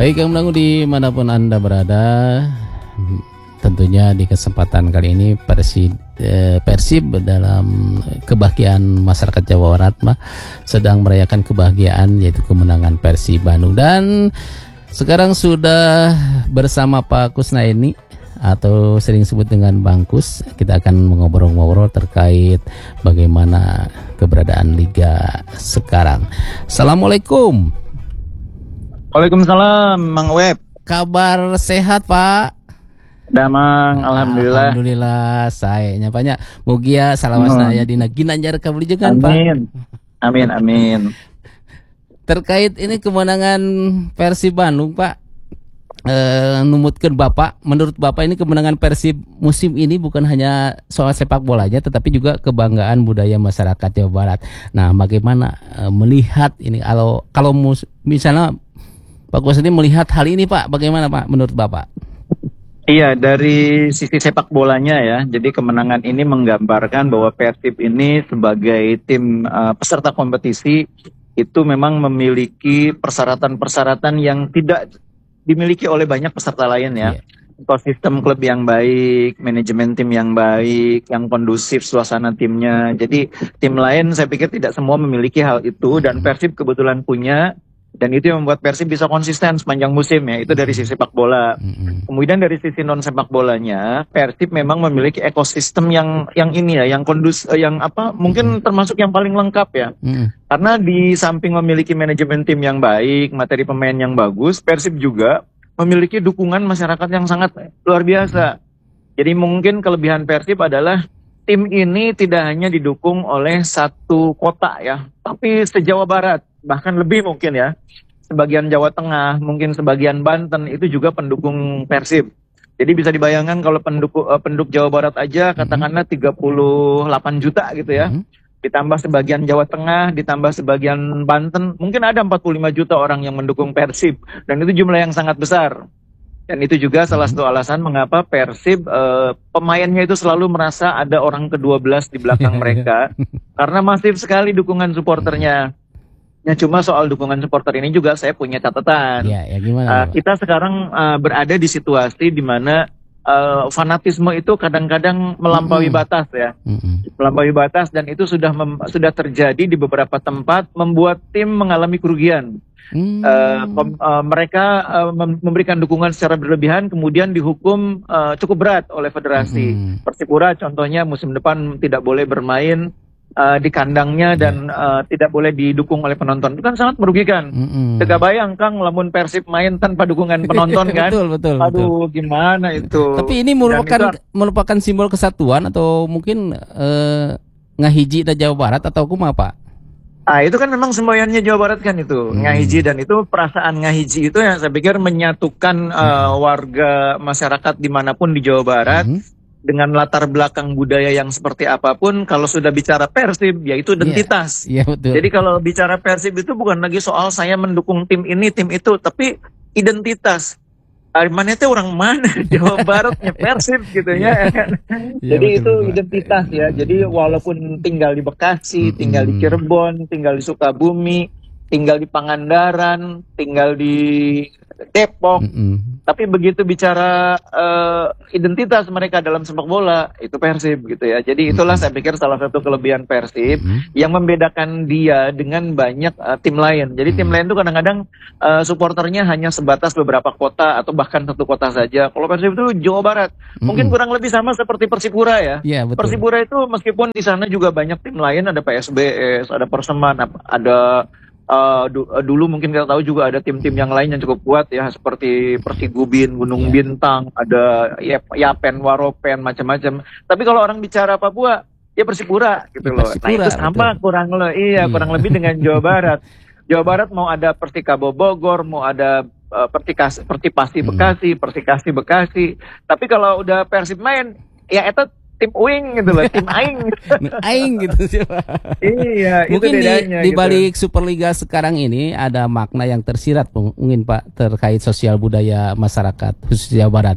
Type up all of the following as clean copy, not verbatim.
Baik, Kang Menangu dimanapun Anda berada, tentunya di kesempatan kali ini Persib dalam kebahagiaan masyarakat Jawa Barat sedang merayakan kebahagiaan yaitu kemenangan Persib Bandung. Dan sekarang sudah bersama Pak Kusnaini atau sering sebut dengan Bang Kus. Kita akan mengobrol-ngobrol terkait bagaimana keberadaan Liga sekarang. Assalamualaikum. Waalaikumsalam, Mang Web. Kabar sehat, Pak? Damang, alhamdulillah. Alhamdulillah, sayanya banyak. Mugia salawasna aya dina ginanjar kabelijeungan, Pak. Amin. Terkait ini kemenangan Persib Bandung, Pak. Numutkeun Bapak, menurut Bapak ini kemenangan Persib musim ini bukan hanya soal sepak bolanya tetapi juga kebanggaan budaya masyarakat Jawa Barat. Nah, bagaimana melihat ini kalau misalnya Pak Kusnaini melihat hal ini, Pak, bagaimana, Pak, menurut Bapak? Iya, dari sisi sepak bolanya ya. Jadi kemenangan ini menggambarkan bahwa Persib ini sebagai tim peserta kompetisi itu memang memiliki persyaratan-persyaratan yang tidak dimiliki oleh banyak peserta lain ya. Ekosistem klub yang baik, manajemen tim yang baik, yang kondusif suasana timnya. Jadi tim lain saya pikir tidak semua memiliki hal itu dan Persib kebetulan punya. Dan itu yang membuat Persib bisa konsisten sepanjang musim ya, itu dari sisi sepak bola. Kemudian dari sisi non sepak bolanya, Persib memang memiliki ekosistem yang ini ya, yang mungkin termasuk yang paling lengkap ya. Karena di samping memiliki manajemen tim yang baik, materi pemain yang bagus, Persib juga memiliki dukungan masyarakat yang sangat luar biasa. Jadi mungkin kelebihan Persib adalah tim ini tidak hanya didukung oleh satu kota ya, tapi se-Jawa Barat. Bahkan lebih mungkin ya, sebagian Jawa Tengah, mungkin sebagian Banten itu juga pendukung Persib. Jadi bisa dibayangkan kalau penduduk Jawa Barat aja katakanlah 38 juta gitu ya, ditambah sebagian Jawa Tengah, ditambah sebagian Banten, mungkin ada 45 juta orang yang mendukung Persib, dan itu jumlah yang sangat besar. Dan itu juga salah satu alasan mengapa Persib pemainnya itu selalu merasa ada orang ke-12 di belakang mereka, karena masif sekali dukungan supporternya. Ya, cuma soal dukungan supporter ini juga saya punya catatan. Ya gimana? Kita sekarang berada di situasi di mana fanatisme itu kadang-kadang melampaui batas ya, melampaui batas, dan itu sudah terjadi di beberapa tempat membuat tim mengalami kerugian. Mereka memberikan dukungan secara berlebihan, kemudian dihukum cukup berat oleh federasi. Persipura contohnya musim depan tidak boleh bermain di kandangnya dan tidak boleh didukung oleh penonton. Itu kan sangat merugikan. Tidak bayang Kang lamun Persib main tanpa dukungan penonton kan. Betul. Aduh, gimana itu. Tapi ini merupakan simbol kesatuan atau mungkin ngahiji da Jawa Barat atau kumaha, Pak? Itu kan memang semboyannya Jawa Barat kan itu, ngahiji, dan itu perasaan ngahiji itu yang saya pikir menyatukan warga masyarakat dimanapun di Jawa Barat. Dengan latar belakang budaya yang seperti apapun, kalau sudah bicara Persib, yaitu identitas. Betul. Jadi kalau bicara Persib itu bukan lagi soal saya mendukung tim ini, tim itu, tapi identitas. Mana itu orang mana? Jawa Baratnya Persib gitu ya. Jadi betul, itu identitas ya. Jadi walaupun tinggal di Bekasi, tinggal di Cirebon, tinggal di Sukabumi, tinggal di Pangandaran, tinggal di Depok, tapi begitu bicara identitas mereka dalam sepak bola, itu Persib gitu ya. Jadi itulah saya pikir salah satu kelebihan Persib yang membedakan dia dengan banyak tim lain. Jadi tim lain itu kadang-kadang supporternya hanya sebatas beberapa kota atau bahkan satu kota saja. Kalau Persib itu Jawa Barat, mungkin kurang lebih sama seperti Persipura ya. Persipura itu meskipun di sana juga banyak tim lain, ada PSBS, ada Perseman, ada dulu mungkin kita tahu juga ada tim-tim yang lain yang cukup kuat ya, seperti Persigubin, Gunung Bintang, ada Yapen, Waropen, macam-macam. Tapi kalau orang bicara Papua, ya Persipura gitu loh. Nah itu sama kurang lebih dengan Jawa Barat. Jawa Barat mau ada Persikabo Bogor, mau ada Pertipasi Bekasi, Persikasi Bekasi. Tapi kalau udah Persib main, ya itu tim uing gitu loh, tim aing gitu sih, Pak. Iya, mungkin itu bedanya, di balik Superliga sekarang ini ada makna yang tersirat mungkin, Pak, terkait sosial budaya masyarakat khusus Jawa Barat.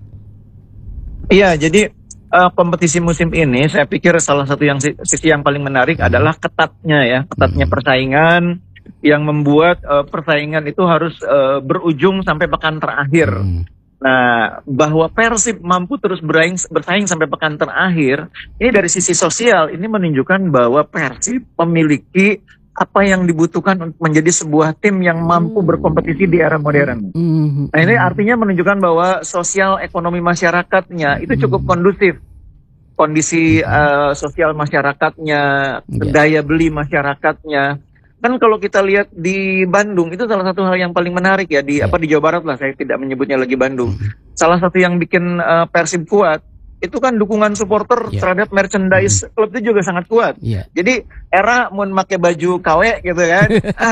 Iya, jadi kompetisi musim ini saya pikir salah satu sisi yang paling menarik adalah ketatnya persaingan, yang membuat persaingan itu harus berujung sampai pekan terakhir. Nah, bahwa Persib mampu terus bersaing sampai pekan terakhir, ini dari sisi sosial, ini menunjukkan bahwa Persib memiliki apa yang dibutuhkan untuk menjadi sebuah tim yang mampu berkompetisi di era modern. Nah, ini artinya menunjukkan bahwa sosial ekonomi masyarakatnya itu cukup kondusif. Kondisi sosial masyarakatnya, daya beli masyarakatnya. Kan kalau kita lihat di Bandung, itu salah satu hal yang paling menarik ya, di Jawa Barat lah, saya tidak menyebutnya lagi Bandung. Salah satu yang bikin Persib kuat, itu kan dukungan supporter terhadap merchandise klub itu juga sangat kuat. Jadi era mau pakai baju KW gitu kan.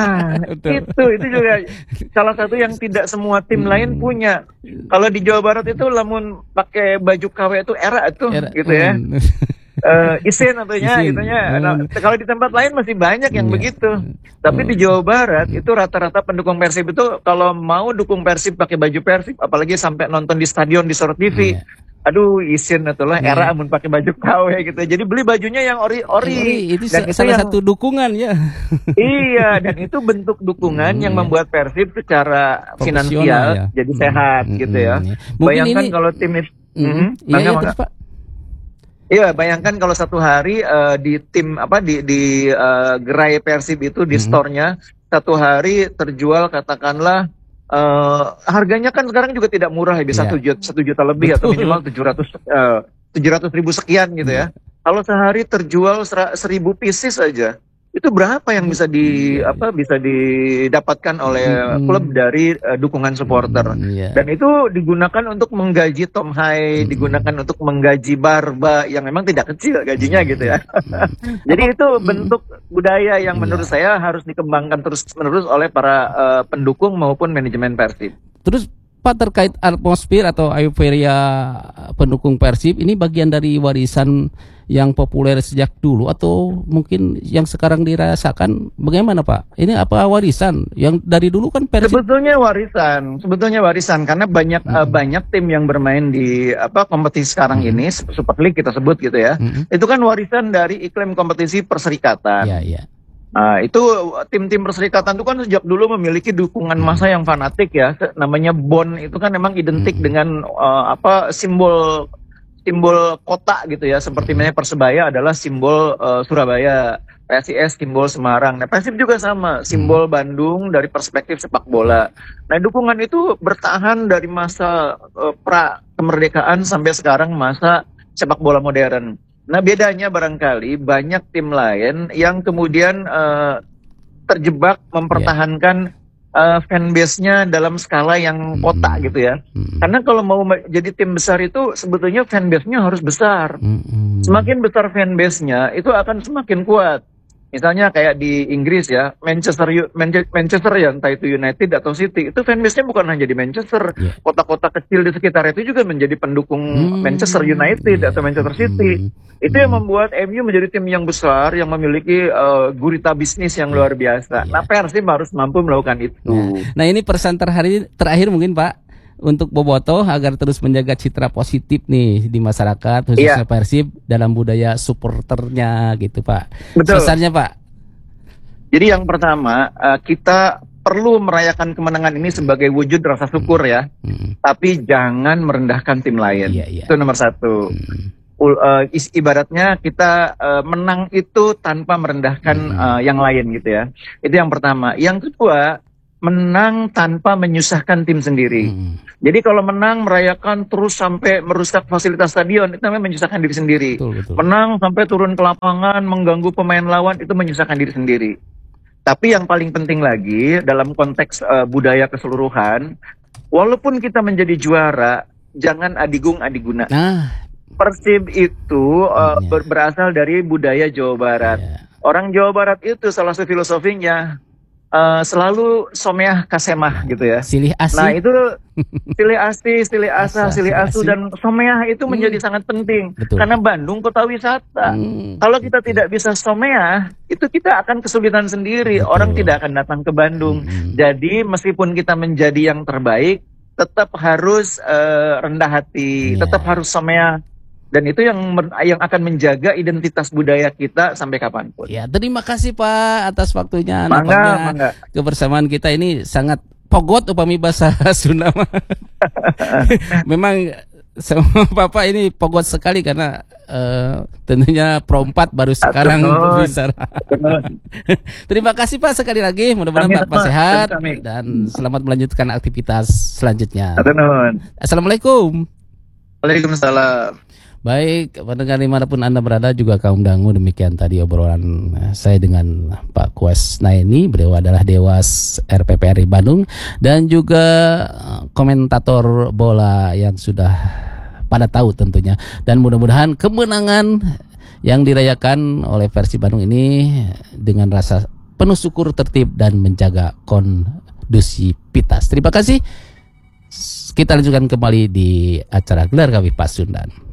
itu juga salah satu yang tidak semua tim lain punya. Kalau di Jawa Barat itu lamun pakai baju KW itu era itu gitu ya. Isin itunya. Nah, kalau di tempat lain masih banyak yang begitu. Tapi di Jawa Barat itu rata-rata pendukung Persib itu kalau mau dukung Persib pakai baju Persib, apalagi sampai nonton di stadion di Sort TV. Aduh, isin itulah era amun pakai baju KW gitu. Jadi beli bajunya yang ori. Itu dan salah satu dukungan ya. Iya, dan itu bentuk dukungan yang membuat Persib secara finansial jadi sehat gitu ya. Bayangkan kalau tim itu terus, Pak. Iya, bayangkan kalau satu hari di tim di gerai Persib itu di store-nya satu hari terjual katakanlah harganya kan sekarang juga tidak murah ya, bisa 1 juta lebih atau minimal 700.000 sekian gitu ya. Kalau sehari terjual 1.000 pieces saja, itu berapa yang bisa didapatkan oleh klub dari dukungan supporter. Dan itu digunakan untuk menggaji Tom Hai, digunakan untuk menggaji Barba yang memang tidak kecil gajinya gitu ya. Jadi itu bentuk budaya yang menurut saya harus dikembangkan terus-menerus oleh para pendukung maupun manajemen Persib. Terus Pak, terkait atmosfer atau euforia pendukung Persib, ini bagian dari warisan yang populer sejak dulu atau mungkin yang sekarang dirasakan, bagaimana Pak? Ini apa warisan yang dari dulu kan Persib? Sebetulnya warisan karena banyak tim yang bermain di kompetisi sekarang ini, Super League kita sebut gitu ya. Itu kan warisan dari iklim kompetisi perserikatan. Nah, itu tim-tim perserikatan itu kan sejak dulu memiliki dukungan massa yang fanatik ya. Namanya BON itu kan memang identik dengan simbol kota gitu ya. Seperti misalnya Persebaya adalah simbol Surabaya, PSIS simbol Semarang. Nah, Persib juga sama, simbol Bandung dari perspektif sepak bola. Nah, dukungan itu bertahan dari masa pra kemerdekaan sampai sekarang masa sepak bola modern. Nah, bedanya barangkali banyak tim lain yang kemudian terjebak mempertahankan fanbase-nya dalam skala yang kota gitu ya. Karena kalau mau jadi tim besar itu sebetulnya fanbase-nya harus besar. Semakin besar fanbase-nya itu akan semakin kuat. Misalnya kayak di Inggris ya, Manchester ya, entah itu United atau City, itu fanbase-nya bukan hanya di Manchester. Kota-kota kecil di sekitar itu juga menjadi pendukung Manchester United atau Manchester City. Itu yang membuat MU menjadi tim yang besar, yang memiliki gurita bisnis yang luar biasa. Nah, Persib harus mampu melakukan itu. Nah, ini pesan terakhir mungkin Pak, untuk Bobotoh agar terus menjaga citra positif nih di masyarakat, khususnya Persib dalam budaya supporternya gitu Pak. Betul. Pesannya Pak. Jadi yang pertama, kita perlu merayakan kemenangan ini sebagai wujud rasa syukur ya. Tapi jangan merendahkan tim lain. Itu nomor 1. Ibaratnya kita menang itu tanpa merendahkan yang lain gitu ya. Itu yang pertama. Yang kedua, menang tanpa menyusahkan tim sendiri. Jadi kalau menang merayakan terus sampai merusak fasilitas stadion, itu namanya menyusahkan diri sendiri. Betul. Menang sampai turun ke lapangan mengganggu pemain lawan, itu menyusahkan diri sendiri. Tapi yang paling penting lagi dalam konteks budaya keseluruhan, walaupun kita menjadi juara, jangan adigung adiguna. Persib itu berasal dari budaya Jawa Barat. Orang Jawa Barat itu salah satu filosofinya selalu someah kasemah gitu ya. Silih asih. Nah itu silih asih, silih asa, silih asu, dan someah itu menjadi sangat penting. Betul. Karena Bandung kota wisata. Kalau kita tidak bisa someah, itu kita akan kesulitan sendiri. Betul. Orang tidak akan datang ke Bandung. Jadi meskipun kita menjadi yang terbaik, tetap harus rendah hati, tetap harus someah. Dan itu yang akan menjaga identitas budaya kita sampai kapanpun. Ya, terima kasih Pak atas waktunya. Mangga. Kebersamaan kita ini sangat pogot upami bahasa Sunda. Memang sama Bapak ini pogot sekali karena tentunya Pro 4 baru sekarang bisa. Terima kasih Pak sekali lagi. Mudah-mudahan Bapak sehat dan selamat melanjutkan aktivitas selanjutnya. Assalamualaikum. Waalaikumsalam. Baik, pendengar dimanapun Anda berada, juga kaum dangu, demikian tadi obrolan saya dengan Pak Kuasnaini. Beliau adalah Dewas RPPRI Bandung dan juga komentator bola yang sudah pada tahu tentunya. Dan mudah-mudahan kemenangan yang dirayakan oleh Persib Bandung ini dengan rasa penuh syukur, tertib, dan menjaga kondusivitas. Terima kasih. Kita lanjutkan kembali di acara Gelar Kami Pasundan.